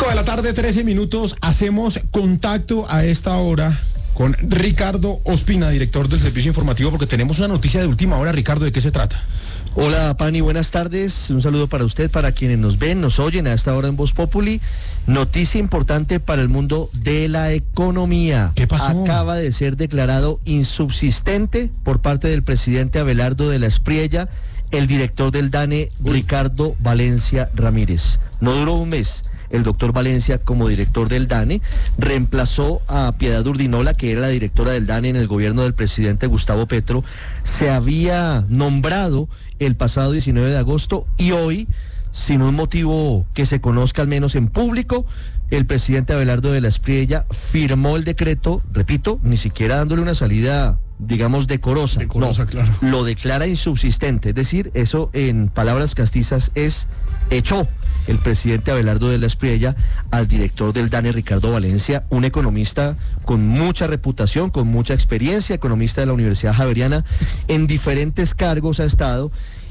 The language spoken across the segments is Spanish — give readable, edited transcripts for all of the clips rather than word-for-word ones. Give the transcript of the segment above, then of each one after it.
5:13 p.m. Hacemos contacto a esta hora con Ricardo Ospina, director del Servicio Informativo, porque tenemos una noticia de última hora. Ricardo, ¿de qué se trata? Hola, Pani, buenas tardes. Un saludo para usted, para quienes nos ven, nos oyen a esta hora en Voz Populi. Noticia importante para el mundo de la economía. ¿Qué pasó? Acaba de ser declarado insubsistente por parte del presidente Abelardo de la Espriella, el director del DANE, Ricardo Valencia Ramírez. No duró un mes. El doctor Valencia, como director del DANE, reemplazó a Piedad Urdinola, que era la directora del DANE en el gobierno del presidente Gustavo Petro. Se había nombrado el pasado 19 de agosto y hoy, sin un motivo que se conozca al menos en público, el presidente Abelardo de la Espriella firmó el decreto, repito, ni siquiera dándole una salida, digamos, decorosa. No, claro. Lo declara insubsistente, es decir, eso en palabras castizas es echó el presidente Abelardo de la Espriella al director del DANE, Ricardo Valencia, un economista con mucha reputación, con mucha experiencia, economista de la Universidad Javeriana, en diferentes cargos ha estado.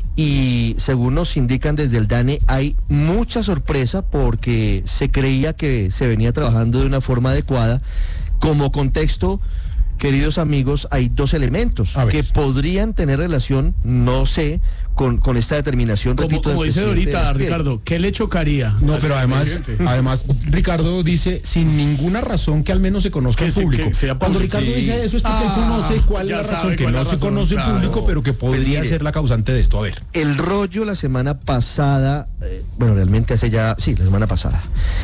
Y según nos indican desde el DANE, hay mucha sorpresa porque se creía que se venía trabajando de una forma adecuada. Como contexto, queridos amigos, hay dos elementos que podrían tener relación, no sé, con esta determinación, repito, como dice Dorita, Ricardo, ¿qué le chocaría? No, pero además, Ricardo dice, sin ninguna razón que al menos se conozca el público. Cuando Ricardo dice eso es porque él conoce cuál es la razón, que no se conoce el público, pero que podría ser la causante de esto. A ver. El rollo la semana pasada, realmente hace ya, sí, la semana pasada,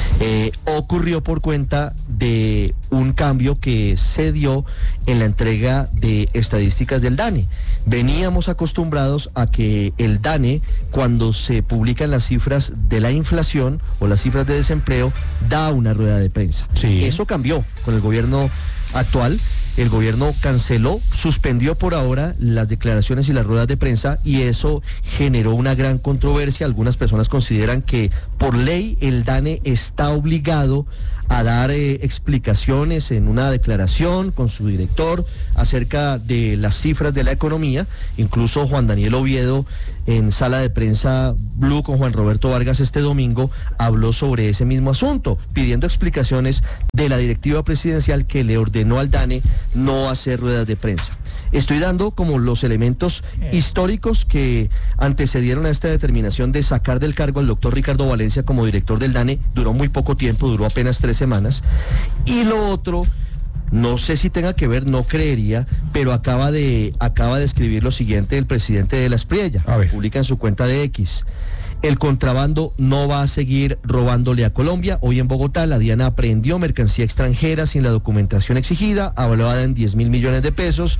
ocurrió por cuenta de un cambio que se dio en la entrega de estadísticas del DANE. Veníamos acostumbrados a que el DANE, cuando se publican las cifras de la inflación o las cifras de desempleo, da una rueda de prensa. Sí. Eso cambió con el gobierno actual. El gobierno canceló, suspendió por ahora las declaraciones y las ruedas de prensa, y eso generó una gran controversia. Algunas personas consideran que por ley el DANE está obligado a dar explicaciones en una declaración con su director acerca de las cifras de la economía. Incluso Juan Daniel Oviedo, en sala de prensa Blue con Juan Roberto Vargas este domingo, habló sobre ese mismo asunto, pidiendo explicaciones de la directiva presidencial que le ordenó al DANE no hacer ruedas de prensa. Estoy dando como los elementos históricos que antecedieron a esta determinación de sacar del cargo al doctor Ricardo Valencia como director del DANE. Duró muy poco tiempo, duró apenas 3 semanas. Y lo otro, no sé si tenga que ver, no creería, pero acaba de escribir lo siguiente el presidente de la Espriella. Publica en su cuenta de X: el contrabando no va a seguir robándole a Colombia. Hoy en Bogotá la DIAN aprehendió mercancía extranjera sin la documentación exigida, evaluada en 10.000 millones de pesos,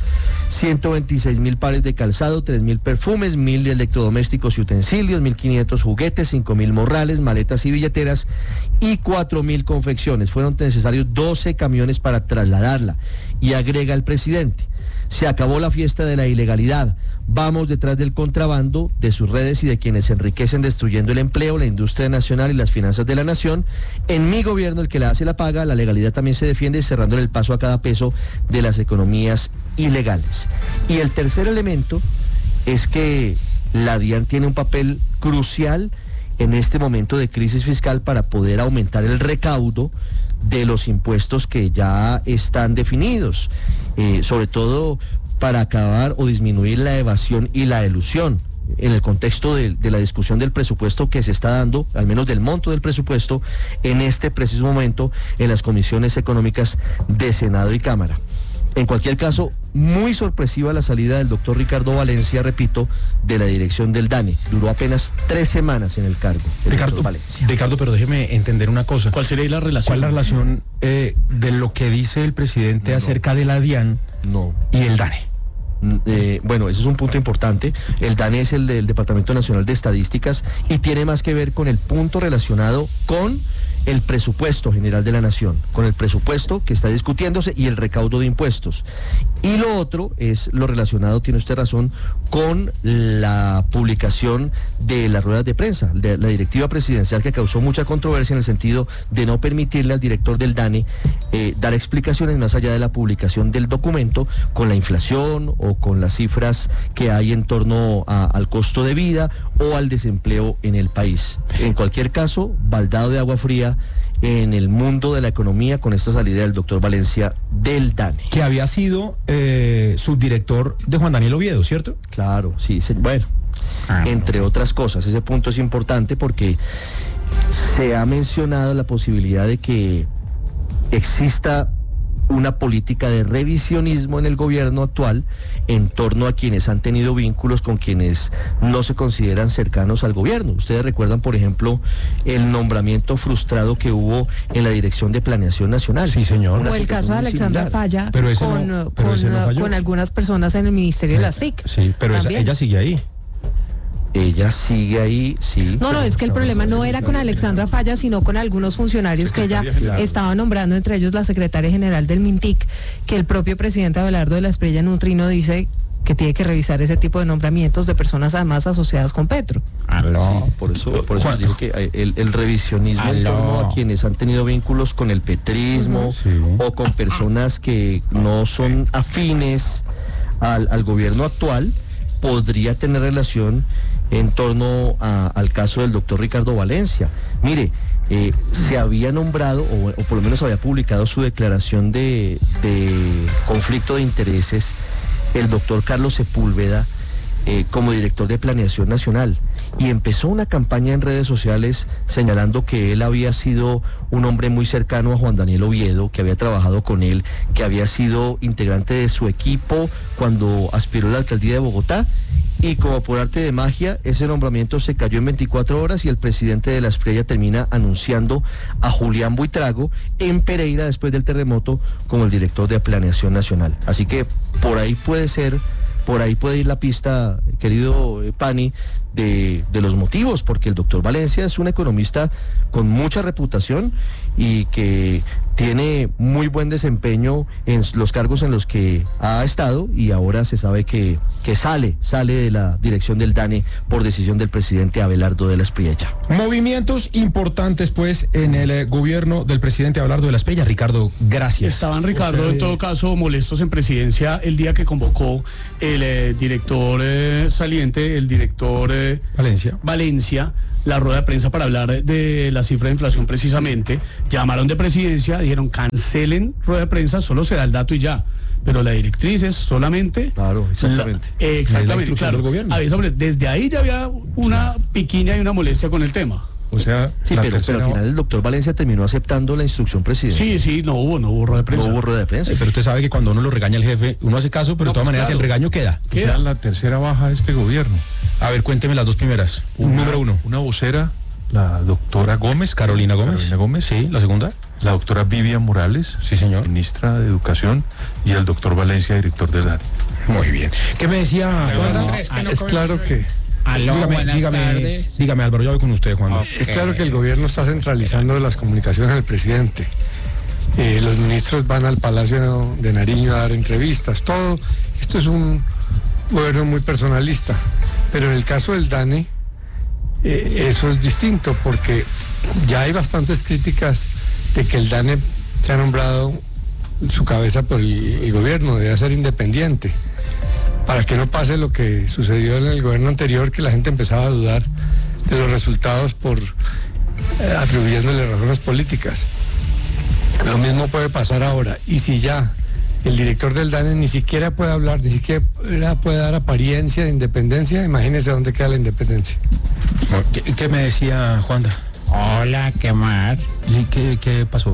126.000 pares de calzado, 3.000 perfumes, 1.000 electrodomésticos y utensilios, 1.500 juguetes, 5.000 morrales, maletas y billeteras y 4.000 confecciones. Fueron necesarios 12 camiones para trasladarla. Y agrega el presidente: se acabó la fiesta de la ilegalidad. Vamos detrás del contrabando, de sus redes y de quienes se enriquecen destruyendo el empleo, la industria nacional y las finanzas de la nación. En mi gobierno, el que la hace la paga. La legalidad también se defiende, cerrándole el paso a cada peso de las economías ilegales. Y el tercer elemento es que la DIAN tiene un papel crucial en este momento de crisis fiscal para poder aumentar el recaudo de los impuestos que ya están definidos, sobre todo para acabar o disminuir la evasión y la elusión. En el contexto de la discusión del presupuesto que se está dando, al menos del monto del presupuesto, en este preciso momento en las comisiones económicas de Senado y Cámara. En cualquier caso, muy sorpresiva la salida del doctor Ricardo Valencia, repito, de la dirección del DANE. Duró apenas 3 semanas en el cargo. Ricardo, pero déjeme entender una cosa. ¿Cuál sería la relación? ¿Cuál es la relación de lo que dice el presidente acerca de la DIAN y el DANE? Ese es un punto importante. El DANE es el del Departamento Nacional de Estadísticas y tiene más que ver con el punto relacionado con el presupuesto general de la nación, con el presupuesto que está discutiéndose y el recaudo de impuestos. Y lo otro es lo relacionado, tiene usted razón, con la publicación de las ruedas de prensa, de la directiva presidencial, que causó mucha controversia en el sentido de no permitirle al director del DANE dar explicaciones más allá de la publicación del documento con la inflación o con las cifras que hay en torno al costo de vida o al desempleo en el país. En cualquier caso, baldado de agua fría en el mundo de la economía con esta salida del doctor Valencia del DANE. Que había sido subdirector de Juan Daniel Oviedo, ¿cierto? Claro, sí, bueno, entre otras cosas. Ese punto es importante porque se ha mencionado la posibilidad de que exista una política de revisionismo en el gobierno actual en torno a quienes han tenido vínculos con quienes no se consideran cercanos al gobierno. Ustedes recuerdan, por ejemplo, el nombramiento frustrado que hubo en la Dirección de Planeación Nacional. Sí, señor. O el caso de Alexandra Falla con algunas personas en el Ministerio de la SIC. Sí, pero ella sigue ahí. Ella sigue ahí, sí. No, es que el problema no era con Alexandra Falla, sino con algunos funcionarios que ella estaba nombrando, entre ellos la secretaria general del MINTIC, que el propio presidente Abelardo de la Espriella en un trino dice que tiene que revisar ese tipo de nombramientos de personas además asociadas con Petro. Sí, por eso digo que el revisionismo en torno a quienes han tenido vínculos con el petrismo o con personas que no son afines al gobierno actual podría tener relación en torno al caso del doctor Ricardo Valencia. Mire, se había nombrado, o por lo menos había publicado su declaración de conflicto de intereses, el doctor Carlos Sepúlveda como director de Planeación Nacional, y empezó una campaña en redes sociales señalando que él había sido un hombre muy cercano a Juan Daniel Oviedo, que había trabajado con él, que había sido integrante de su equipo cuando aspiró a la alcaldía de Bogotá, y como por arte de magia, ese nombramiento se cayó en 24 horas y el presidente de la Espriella termina anunciando a Julián Buitrago en Pereira después del terremoto como el director de Planeación Nacional. Así que por ahí puede ir la pista, querido Pani, de los motivos, porque el doctor Valencia es un economista con mucha reputación y que tiene muy buen desempeño en los cargos en los que ha estado, y ahora se sabe que sale de la dirección del DANE por decisión del presidente Abelardo de la Espriella. Movimientos importantes, pues, en el gobierno del presidente Abelardo de la Espriella. Ricardo, gracias. Estaban, Ricardo, en todo caso, molestos en presidencia el día que convocó el director saliente, el director Valencia, la rueda de prensa para hablar de la cifra de inflación precisamente. Llamaron de presidencia, dijeron cancelen rueda de prensa, solo se da el dato y ya. Pero la directriz es solamente... Claro, exactamente. Exactamente, claro. Desde ahí ya había una piquiña y una molestia con el tema. O sea, sí, pero al final el doctor Valencia terminó aceptando la instrucción presidencial. Sí, no hubo rueda de prensa. No hubo rueda de prensa. Pero usted sabe que cuando uno lo regaña el jefe, uno hace caso, pero de todas maneras el regaño queda. Queda la tercera baja de este gobierno. A ver, cuénteme las dos primeras. Número uno. Una vocera, la doctora Gómez. Carolina Gómez, sí. La segunda. La doctora Vivian Morales. Sí, señor. Ministra de Educación. Y el doctor Valencia, director del DANE. Muy bien. ¿Qué me decía? Es claro que... Dígame, Álvaro, yo voy con usted, Juan. Es claro que el gobierno está centralizando las comunicaciones del presidente. Los ministros van al Palacio de Nariño a dar entrevistas, todo. Esto es un gobierno muy personalista. Pero en el caso del DANE, eso es distinto, porque ya hay bastantes críticas de que el DANE se ha nombrado su cabeza por el gobierno, debe ser independiente, para que no pase lo que sucedió en el gobierno anterior, que la gente empezaba a dudar de los resultados por atribuyéndole razones políticas. Lo mismo puede pasar ahora, y si ya el director del DANE ni siquiera puede hablar, ni siquiera puede dar apariencia de independencia, imagínese dónde queda la independencia. ¿Qué me decía Juanda? Hola, ¿qué más? Sí, ¿qué pasó?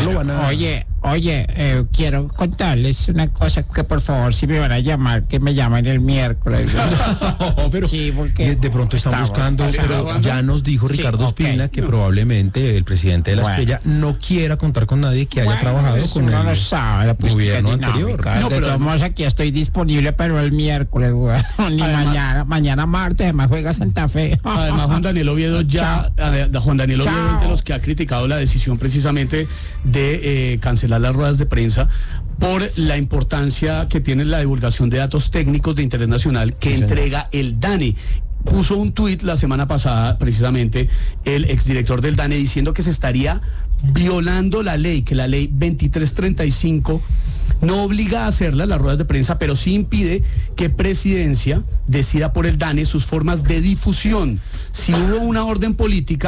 Oye, quiero contarles una cosa, que por favor, si me van a llamar, que me llamen el miércoles. No, pero sí, porque de pronto están buscando, pero ya nos dijo Ricardo Espina que probablemente el presidente de la Espriella no quiera contar con nadie que haya trabajado con el gobierno anterior. No, pero además aquí estoy disponible, pero el miércoles, ni mañana martes, además juega Santa Fe. Además, Juan Daniel Oviedo Juan Daniel Oviedo es de los que ha criticado la decisión precisamente de cancelar las ruedas de prensa por la importancia que tiene la divulgación de datos técnicos de interés nacional que entrega el DANE. Puso un tuit la semana pasada, precisamente, el exdirector del DANE diciendo que se estaría violando la ley, que la ley 2335 no obliga a hacerlas las ruedas de prensa, pero sí impide que Presidencia decida por el DANE sus formas de difusión. Si hubo una orden política,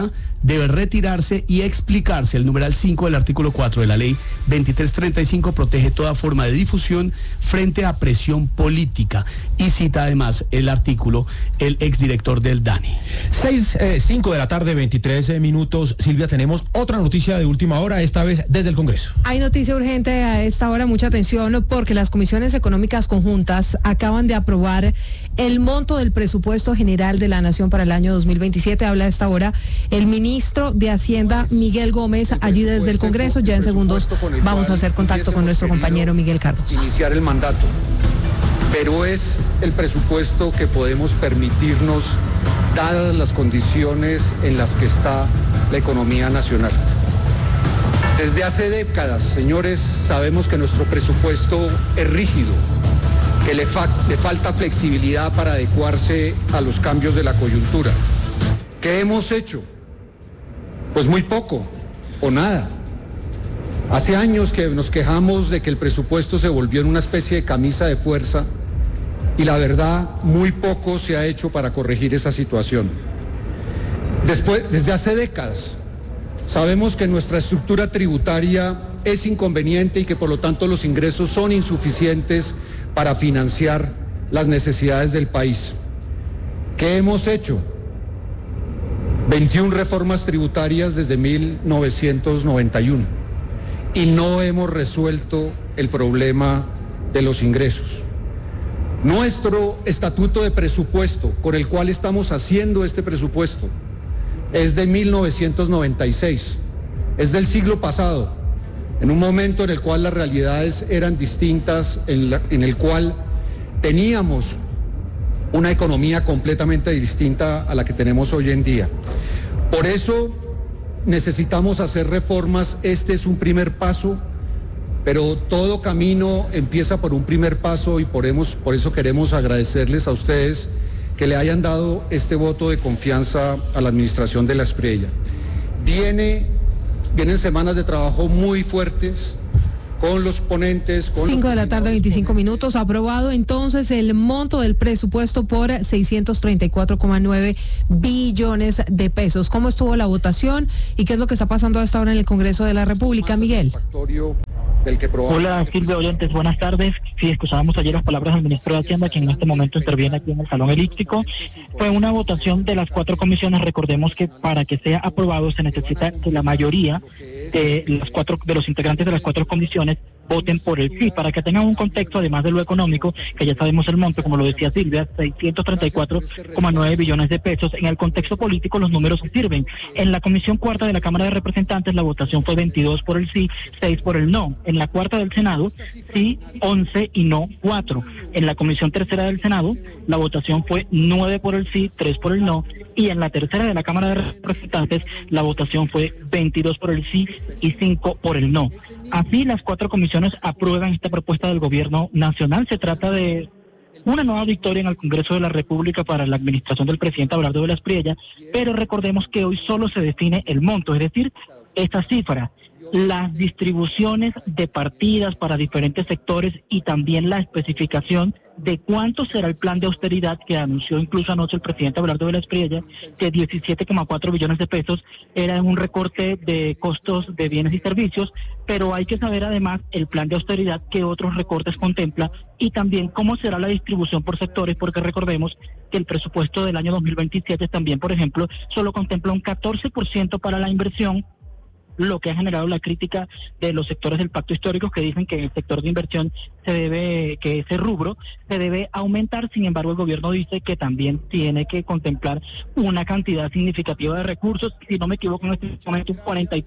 debe retirarse y explicarse. El numeral 5 del artículo 4 de la ley 2335 protege toda forma de difusión frente a presión política, y cita además el artículo el exdirector del DANE. 5 de la tarde, 23 minutos. Silvia, tenemos otra noticia de última hora, esta vez desde el Congreso. Hay noticia urgente a esta hora, mucha atención, porque las comisiones económicas conjuntas acaban de aprobar el monto del presupuesto general de la Nación para el año 2027. Habla a esta hora el ministro de Hacienda, Miguel Gómez, allí desde el Congreso. Ya en segundos vamos a hacer contacto con nuestro compañero Miguel Cardoso. Iniciar el mandato, pero es el presupuesto que podemos permitirnos, dadas las condiciones en las que está la economía nacional. Desde hace décadas, señores, sabemos que nuestro presupuesto es rígido, que le falta flexibilidad para adecuarse a los cambios de la coyuntura. ¿Qué hemos hecho? Pues muy poco o nada. Hace años que nos quejamos de que el presupuesto se volvió en una especie de camisa de fuerza y la verdad, muy poco se ha hecho para corregir esa situación. Desde hace décadas, sabemos que nuestra estructura tributaria es inconveniente y que por lo tanto los ingresos son insuficientes para financiar las necesidades del país. ¿Qué hemos hecho? 21 reformas tributarias desde 1991 y no hemos resuelto el problema de los ingresos. Nuestro estatuto de presupuesto, con el cual estamos haciendo este presupuesto, es de 1996, es del siglo pasado, en un momento en el cual las realidades eran distintas, en el cual teníamos una economía completamente distinta a la que tenemos hoy en día. Por eso necesitamos hacer reformas. Este es un primer paso, pero todo camino empieza por un primer paso y por eso queremos agradecerles a ustedes que le hayan dado este voto de confianza a la administración de la Espriella. Vienen semanas de trabajo muy fuertes con los ponentes. 5 de la tarde, 25 minutos. Aprobado entonces el monto del presupuesto por 634,9 billones de pesos. ¿Cómo estuvo la votación y qué es lo que está pasando hasta ahora en el Congreso de la República, Miguel? Hola Silvia, oyentes, buenas tardes. Sí, escuchábamos ayer las palabras del ministro de Hacienda, quien en este momento interviene aquí en el Salón Elíptico. Fue una votación de las 4 comisiones. Recordemos que para que sea aprobado se necesita que la mayoría de los integrantes de las 4 comisiones voten por el sí. Para que tengan un contexto, además de lo económico, que ya sabemos el monto, como lo decía Silvia, 634,9 billones de pesos. En el contexto político los números sirven. En la Comisión Cuarta de la Cámara de Representantes la votación fue 22 por el sí, 6 por el no. En la Cuarta del Senado, sí, 11 y no, 4. En la Comisión Tercera del Senado, la votación fue 9 por el sí, 3 por el no. Y en la Tercera de la Cámara de Representantes, la votación fue 22 por el sí y 5 por el no. Así, las 4 comisiones aprueban esta propuesta del Gobierno Nacional. Se trata de una nueva victoria en el Congreso de la República para la administración del presidente Abelardo de la Espriella, pero recordemos que hoy solo se define el monto, es decir, esta cifra. Las distribuciones de partidas para diferentes sectores y también la especificación de cuánto será el plan de austeridad que anunció incluso anoche el presidente Abelardo de la Espriella, que 17,4 billones de pesos era un recorte de costos de bienes y servicios, pero hay que saber además el plan de austeridad que otros recortes contempla y también cómo será la distribución por sectores, porque recordemos que el presupuesto del año 2027 también, por ejemplo, solo contempla un 14% para la inversión, lo que ha generado la crítica de los sectores del pacto histórico, que dicen que el sector de inversión que ese rubro se debe aumentar. Sin embargo, el gobierno dice que también tiene que contemplar una cantidad significativa de recursos, si no me equivoco en este momento un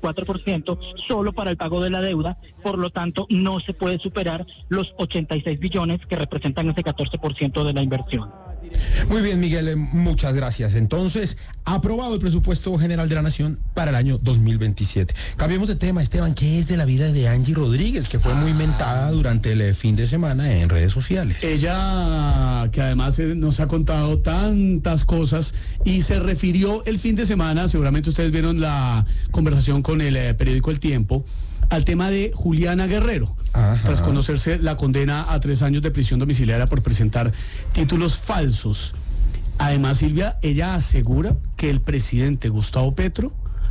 44% solo para el pago de la deuda, por lo tanto no se puede superar los 86 billones que representan ese 14% de la inversión. Muy bien, Miguel, muchas gracias. Entonces, aprobado el presupuesto general de la Nación para el año 2027. Cambiemos de tema, Esteban. ¿Qué es de la vida de Angie Rodríguez, que fue muy mentada durante el fin de semana en redes sociales? Ella, que además nos ha contado tantas cosas y se refirió el fin de semana, seguramente ustedes vieron la conversación con el periódico El Tiempo, al tema de Juliana Guerrero. Ajá. Tras conocerse la condena a 3 años de prisión domiciliaria por presentar títulos falsos. Además, Silvia, ella asegura que el presidente Gustavo Petro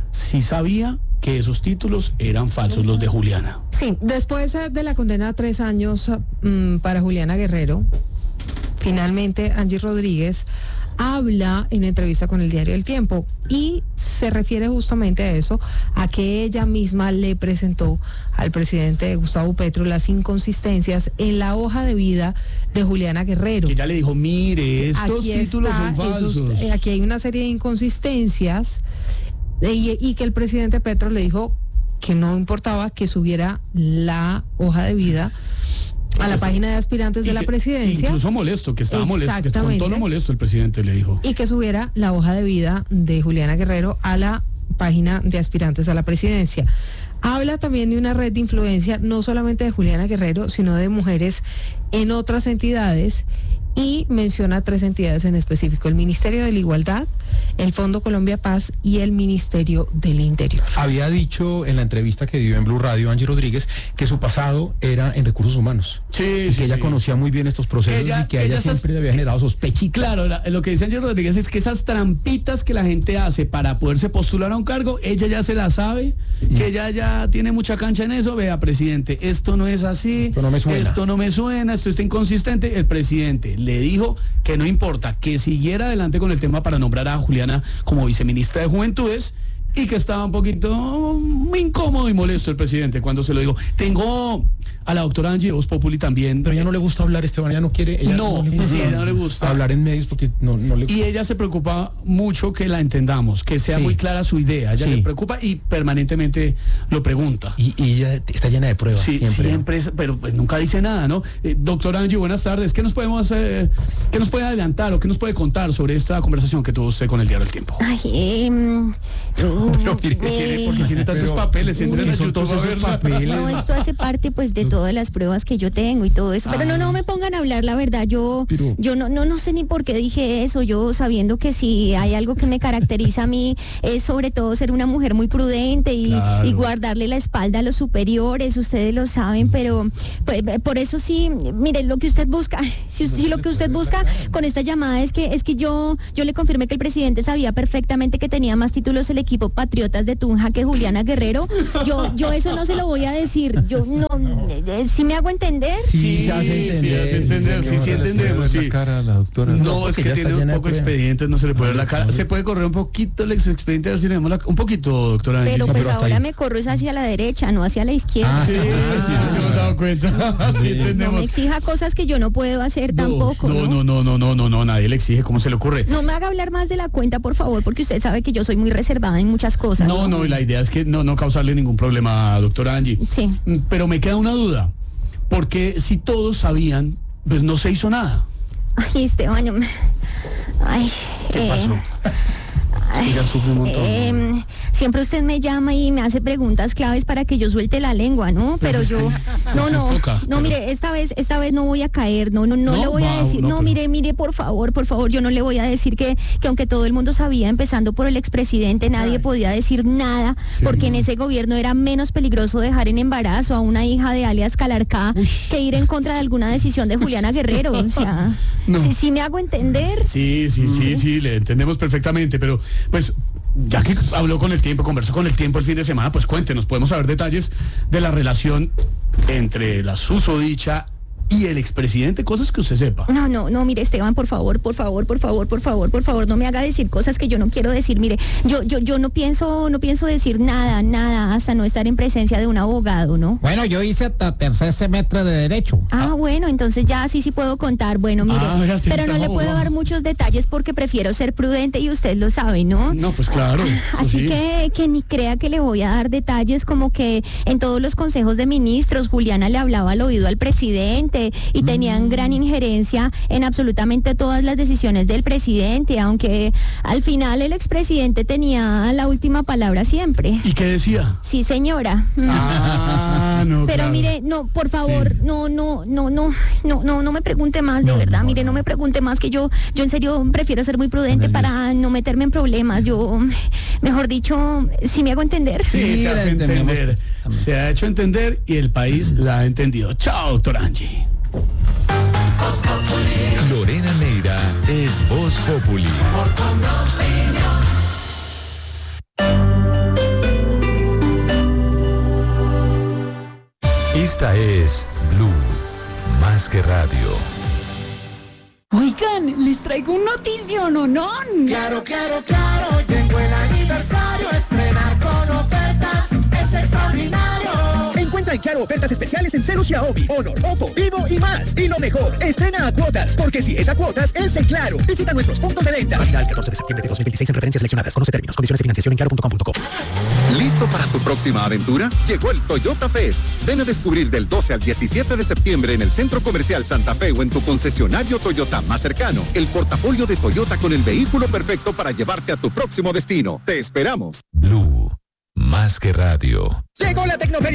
sí sabía que esos títulos eran falsos, los de Juliana. Sí, después de la condena a 3 años para Juliana Guerrero, finalmente Angie Rodríguez habla en entrevista con el diario El Tiempo y se refiere justamente a eso, a que ella misma le presentó al presidente Gustavo Petro las inconsistencias en la hoja de vida de Juliana Guerrero. Que ella le dijo, mire, estos títulos son falsos. Aquí hay una serie de inconsistencias y que el presidente Petro le dijo que no importaba que subiera la hoja de vida a la página de aspirantes de la presidencia. Incluso molesto, que estaba molesto, que con tono molesto el presidente le dijo. Y que subiera la hoja de vida de Juliana Guerrero a la página de aspirantes a la presidencia. Habla también de una red de influencia, no solamente de Juliana Guerrero, sino de mujeres en otras entidades, y menciona 3 entidades en específico: el Ministerio de la Igualdad, el Fondo Colombia Paz y el Ministerio del Interior. Había dicho en la entrevista que dio en Blue Radio Angie Rodríguez que su pasado era en recursos humanos. Sí, y que ella conocía muy bien estos procesos y que a ella siempre le había generado sospecha. Y claro, lo que dice Angie Rodríguez es que esas trampitas que la gente hace para poderse postular a un cargo, ella ya se las sabe, que ella ya tiene mucha cancha en eso. Vea, presidente, esto no es así, esto no me suena, esto está inconsistente. El presidente le dijo que no importa, que siguiera adelante con el tema para nombrar a Juliana como viceministra de Juventudes, y que estaba un poquito incómodo y molesto el presidente cuando se lo dijo. Tengo a la doctora Angie Voz Populi también. Pero ella no le gusta hablar, Esteban, ella no quiere. Ella no le gusta hablar en medios porque no le gusta. Y ella se preocupa mucho que la entendamos, que sea muy clara su idea. Ella le preocupa y permanentemente lo pregunta. Y ella está llena de pruebas. Sí, siempre, pero pues nunca dice nada, ¿no? Doctora Angie, buenas tardes. ¿Qué nos puede adelantar o qué nos puede contar sobre esta conversación que tuvo usted con el diario El Tiempo? Porque tiene tantos papeles, son todos esos papeles. No, esto hace parte pues de todas las pruebas que yo tengo y todo eso. Pero no me pongan a hablar la verdad. Yo no sé ni por qué dije eso. Yo sabiendo que si hay algo que me caracteriza a mí es sobre todo ser una mujer muy prudente y guardarle la espalda a los superiores. Ustedes lo saben, pero pues, por eso sí, mire, lo que usted busca, si lo que usted busca con esta llamada es que yo le confirmé que el presidente sabía perfectamente que tenía más títulos el equipo Patriotas de Tunja que Juliana Guerrero. Yo eso no se lo voy a decir. Yo no, ¿sí me hago entender? Sí, se hace entender, sí entendemos, sí. La cara a la doctora. No, es que tiene un poco de expedientes, no se le puede ver la cara. Se puede correr un poquito el expediente, a ver si le vemos un poquito, doctora. Pero pues ahora me corro es hacia la derecha, no hacia la izquierda. Sí, se hemos dado cuenta. Sí, entendemos. No me exija cosas que yo no puedo hacer tampoco. No, nadie le exige. ¿Cómo se le ocurre? No me haga hablar más de la cuenta, por favor, porque usted sabe que yo soy muy reservada en muchas cosas. No, y la idea es que no causarle ningún problema, doctora Angie. Sí. Pero me queda una duda, porque si todos sabían, pues no se hizo nada. Ay, Esteban, ¿Qué pasó? Siempre usted me llama y me hace preguntas claves para que yo suelte la lengua, ¿no? Pero yo mire, esta vez no voy a caer, no le voy a decir, mire, por favor, yo no le voy a decir que aunque todo el mundo sabía, empezando por el expresidente, nadie podía decir nada, porque en ese gobierno era menos peligroso dejar en embarazo a una hija de alias Calarcá que ir en contra de alguna decisión de Juliana Guerrero, o sea, ¿sí me hago entender? Sí, le entendemos perfectamente, pero pues ya que habló con El Tiempo, conversó con El Tiempo el fin de semana, pues cuéntenos, podemos saber detalles de la relación entre la susodicha y el expresidente, cosas que usted sepa. No, mire, Esteban, por favor, no me haga decir cosas que yo no quiero decir. Mire, yo no pienso decir nada, hasta no estar en presencia de un abogado, ¿no? Bueno, yo hice hasta 3er semestre de Derecho. Bueno, entonces ya sí puedo contar. Bueno, mire, pero no le puedo dar muchos detalles porque prefiero ser prudente y usted lo sabe, ¿no? No, pues claro. Así que ni crea que le voy a dar detalles como que en todos los consejos de ministros Juliana le hablaba al oído al presidente y tenían gran injerencia en absolutamente todas las decisiones del presidente, aunque al final el expresidente tenía la última palabra siempre. ¿Y qué decía? Sí, señora. No, pero claro. Mire, no, por favor, no me pregunte más, de verdad, mire, no me pregunte más, que yo en serio prefiero ser muy prudente para no meterme en problemas. Yo, mejor dicho, ¿sí me hago entender? Sí, se hace entender. Se ha hecho entender y el país la ha entendido. Chao, doctor Angie. Lorena Neira es Voz Populi. Esta es Blue, más que radio. Oigan, les traigo un notición, ¿o no? Claro, llegó el aniversario, estrenar con ofertas es extraordinario. Encuentra en Claro ofertas especiales en Celu, Xiaomi, Honor, Oppo, Vivo y más. Y lo mejor, estrena a cuotas, porque si es a cuotas, es en Claro. Visita nuestros puntos de venta. Válida el 14 de septiembre de 2026 en referencias seleccionadas. Conoce términos, condiciones de financiación en claro.com.co. ¿Listo para tu próxima aventura? Llegó el Toyota Fest. Ven a descubrir del 12 al 17 de septiembre en el Centro Comercial Santa Fe o en tu concesionario Toyota más cercano el portafolio de Toyota con el vehículo perfecto para llevarte a tu próximo destino. Te esperamos. Blue, más que radio. Llegó la Tecnoferia